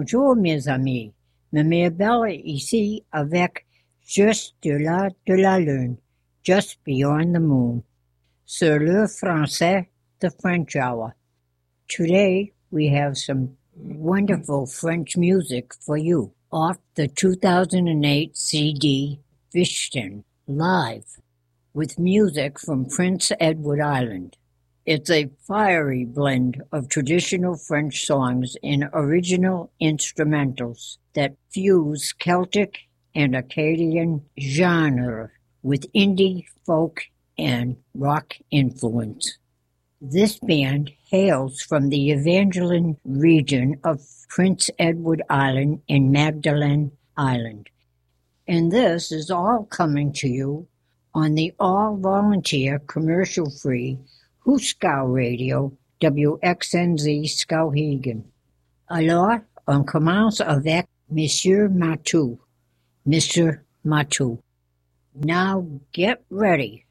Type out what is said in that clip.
Bonjour mes amis, Mère Belle ici avec Juste de la Lune, Just Beyond the Moon, sur le français, the French Hour. Today we have some wonderful French music for you off the 2008 CD Wichten Live with music from Prince Edward Island. It's a fiery blend of traditional French songs and original instrumentals that fuse Celtic and Acadian genre with indie, folk, and rock influence. This band hails from the Evangeline region of Prince Edward Island and Magdalen Island. And this is all coming to you on the all-volunteer, commercial-free Hooskow Radio, WXNZ Skowhegan. Alors, on commence avec Monsieur Matou. Mr. Matou. Now get ready